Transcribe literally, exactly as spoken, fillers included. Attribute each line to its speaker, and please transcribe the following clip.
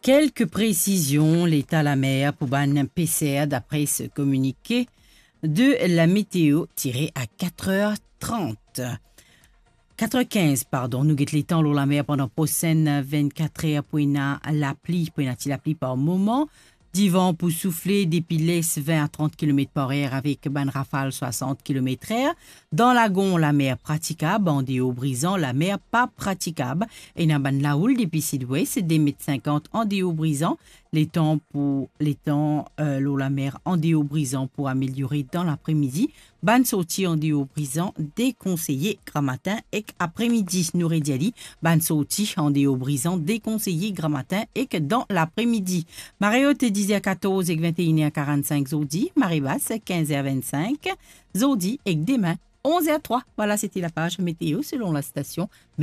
Speaker 1: Quelques précisions, l'état la mer pour ban P C R d'après ce communiqué de la météo tiré à quatre heures trente. quatre heures quinze, pardon, nous guettons les temps l'eau la mer pendant prochaine vingt-quatre heures pour la pluie, pour la pluie par moment. Divan pour souffler depuis l'est vingt à trente kilomètres par heure avec ban rafale soixante kilomètres heure. Dans lagon, la mer praticable, en déo brisant, la mer pas praticable. Et dans ban la houle depuis sud-ouest, des mètres cinquante en déo brisant. Les temps pour les temps, euh, l'eau la mer en déo brisant pour améliorer dans l'après-midi. Ban sorti en déo brisant, déconseillé grand matin et après-midi. Nous rédiali, ban sorti en déo brisant, déconseillé grand matin et que dans l'après-midi. Marée haute dix heures quatorze et vingt et une heures quarante-cinq Zodi. Marée basse quinze heures vingt-cinq Zodi et demain onze heures trois. Voilà, c'était la page météo selon la station.